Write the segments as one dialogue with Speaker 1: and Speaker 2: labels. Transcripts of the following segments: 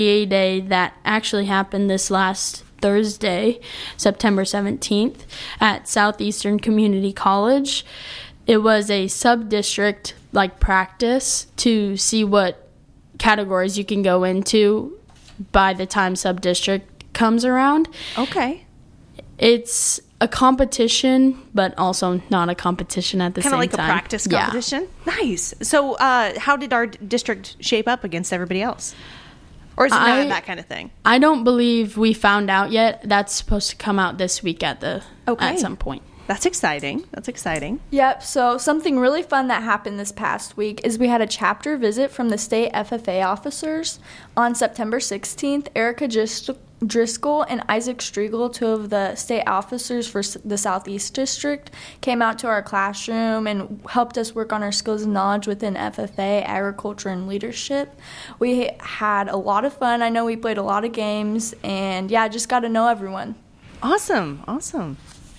Speaker 1: Day that actually happened this last Thursday, September 17th, at Southeastern Community College. It was a sub-district practice to see what categories you can go into by the time sub-district comes around.
Speaker 2: Okay.
Speaker 1: It's a competition, but also not a competition at the same time.
Speaker 2: Kind of like a practice competition? Yeah. Nice. So how did our district shape up against everybody else? Or is it none of that kind of thing?
Speaker 1: I don't believe we found out yet. That's supposed to come out this week at some point.
Speaker 2: That's exciting. That's exciting.
Speaker 3: Yep. So something really fun that happened this past week is we had a chapter visit from the state FFA officers on September 16th. Erica Driscoll and Isaac Striegel, two of the state officers for the Southeast District, came out to our classroom and helped us work on our skills and knowledge within FFA, agriculture, and leadership. We had a lot of fun. I know we played a lot of games, and just got to know everyone.
Speaker 2: Awesome. Awesome.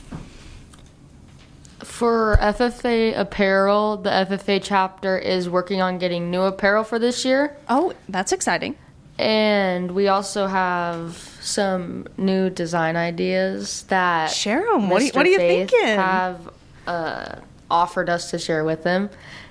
Speaker 4: For FFA apparel, the FFA chapter is working on getting new apparel for this year.
Speaker 2: Oh, that's exciting.
Speaker 4: And we also have some new design ideas that
Speaker 2: share them. What are you thinking?
Speaker 4: Have offered us to share with them.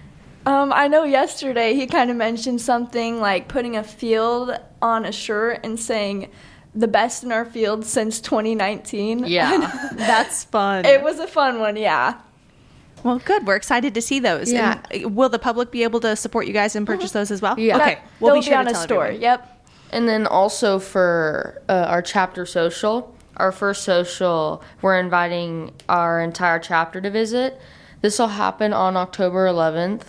Speaker 3: I know yesterday he kind of mentioned something like putting a field on a shirt and saying the best in our field since 2019.
Speaker 4: Yeah.
Speaker 2: That's fun.
Speaker 3: It was a fun one, yeah.
Speaker 2: Well, good. We're excited to see those.
Speaker 4: Yeah.
Speaker 2: And will the public be able to support you guys and purchase those as well?
Speaker 4: Yeah.
Speaker 2: Okay. We'll be sure
Speaker 3: on
Speaker 2: to
Speaker 3: a
Speaker 2: tell
Speaker 3: store.
Speaker 2: everyone.
Speaker 3: Yep.
Speaker 4: And then also for our chapter social, our first social, we're inviting our entire chapter to visit. This will happen on October 11th,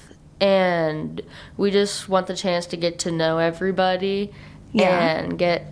Speaker 4: and we just want the chance to get to know everybody and get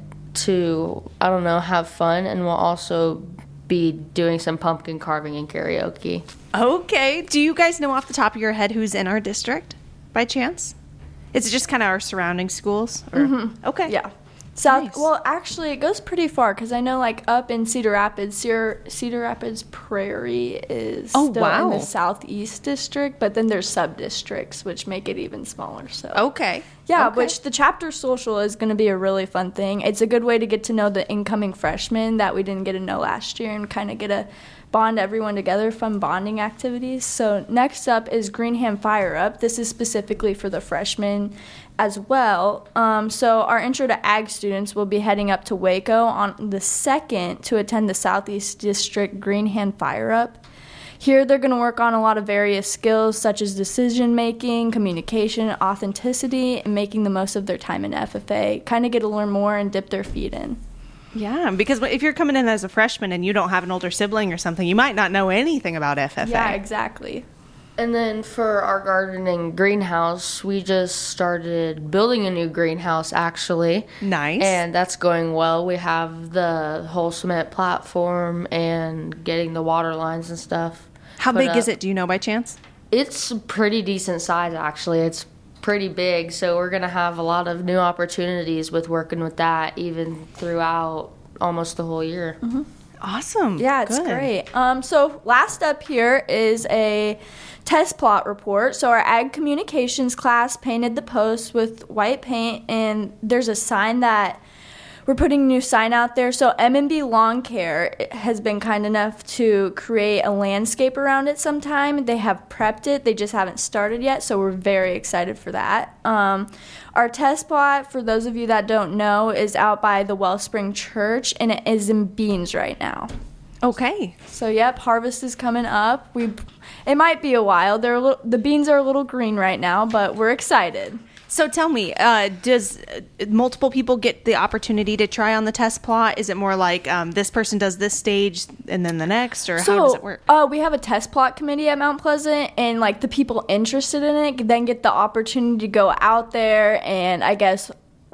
Speaker 4: to, have fun, and we'll also be doing some pumpkin carving and karaoke.
Speaker 2: Okay. Do you guys know off the top of your head who's in our district by chance? Is it just kind of our surrounding schools? Or?
Speaker 3: Mm-hmm.
Speaker 2: Okay.
Speaker 3: Yeah. South.
Speaker 2: Nice.
Speaker 3: Well, actually, it goes pretty far because I know, up in Cedar Rapids, Cedar Rapids Prairie is still in the Southeast District, but then there's sub-districts, which make it even smaller. So
Speaker 2: Okay.
Speaker 3: Yeah,
Speaker 2: okay.
Speaker 3: Which the chapter social is going to be a really fun thing. It's a good way to get to know the incoming freshmen that we didn't get to know last year and kind of get a bond everyone together, fun bonding activities. So next up is Greenham Fire Up. This is specifically for the freshmen as well. So our Intro to Ag students will be heading up to Waco on the 2nd to attend the Southeast District Greenham Fire Up. Here they're going to work on a lot of various skills such as decision making, communication, authenticity, and making the most of their time in FFA. Kind of get to learn more and dip their feet in.
Speaker 2: Yeah, because if you're coming in as a freshman and you don't have an older sibling or something, you might not know anything about FFA.
Speaker 3: Yeah, exactly.
Speaker 4: And then for our gardening greenhouse, we just started building a new greenhouse, actually.
Speaker 2: Nice.
Speaker 4: And that's going well. We have the whole cement platform and getting the water lines and stuff.
Speaker 2: How big is it? Do you know by chance?
Speaker 4: It's a pretty decent size, actually. It's pretty big, so we're going to have a lot of new opportunities with working with that even throughout almost the whole year.
Speaker 3: Mm-hmm.
Speaker 2: Awesome.
Speaker 3: Yeah, it's great. So last up here is a test plot report. So our ag communications class painted the post with white paint, and there's a sign that we're putting a new sign out there. So M&B Lawn Care has been kind enough to create a landscape around it sometime. They have prepped it. They just haven't started yet, so we're very excited for that. Our test plot, for those of you that don't know, is out by the Wellspring Church, and it is in beans right now.
Speaker 2: Okay.
Speaker 3: So, yep, harvest is coming up. It might be a while. The beans are a little green right now, but we're excited.
Speaker 2: So tell me, does multiple people get the opportunity to try on the test plot? Is it more like this person does this stage and then the next, or how does it work?
Speaker 3: We have a test plot committee at Mount Pleasant, and the people interested in it then get the opportunity to go out there, and I guess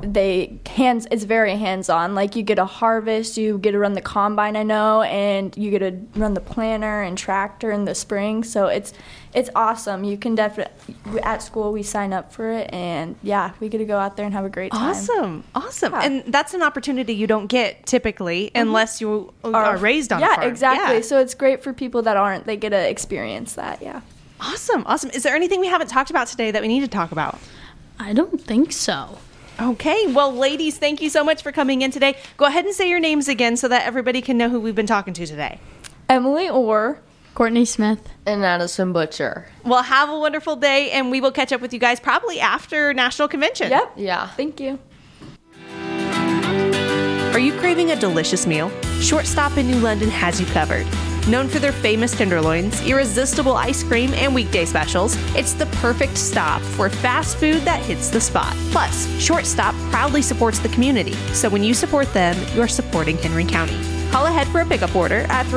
Speaker 3: it's very hands-on. You get a harvest, you get to run the combine, I know, and you get to run the planter and tractor in the spring. So it's awesome. You can definitely, at school we sign up for it, and yeah, we get to go out there and have a great time.
Speaker 2: Awesome.
Speaker 3: Yeah.
Speaker 2: And that's an opportunity you don't get typically unless you are raised on a farm.
Speaker 3: Yeah, exactly.
Speaker 2: Yeah.
Speaker 3: So it's great for people that aren't. They get to experience that, yeah.
Speaker 2: Awesome. Is there anything we haven't talked about today that we need to talk about?
Speaker 1: I don't think so.
Speaker 2: Okay, well, ladies, thank you so much for coming in today. Go ahead and say your names again so that everybody can know who we've been talking to today.
Speaker 3: Emily Orr.
Speaker 1: Courtney Smith.
Speaker 4: And Addison Butcher.
Speaker 2: Well, have a wonderful day, and we will catch up with you guys probably after National Convention.
Speaker 3: Yep.
Speaker 4: Yeah.
Speaker 3: Thank you.
Speaker 2: Are you craving a delicious meal? Short Stop in New London has you covered. Known for their famous tenderloins, irresistible ice cream, and weekday specials, it's the perfect stop for fast food that hits the spot. Plus, Short Stop proudly supports the community, so when you support them, you're supporting Henry County. Call ahead for a pickup order at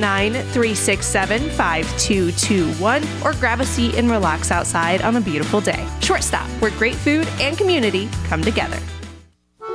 Speaker 2: 319-367-5221 or grab a seat and relax outside on a beautiful day. Short Stop, where great food and community come together.